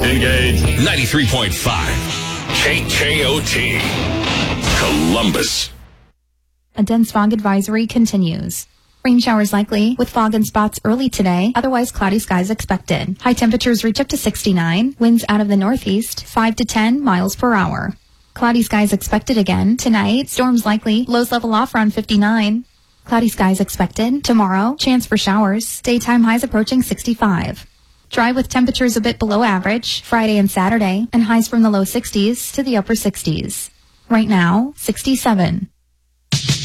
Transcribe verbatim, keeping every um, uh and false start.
Engage. ninety-three point five. K K O T. Columbus. A dense fog advisory continues. Rain showers likely, with fog and spots early today, otherwise cloudy skies expected. High temperatures reach up to sixty-nine, winds out of the northeast, five to ten miles per hour. Cloudy skies expected again tonight, storms likely, lows level off around fifty-nine. Cloudy skies expected tomorrow, chance for showers, daytime highs approaching sixty-five. Dry with temperatures a bit below average, Friday and Saturday, and highs from the low sixties to the upper sixties. Right now, sixty-seven.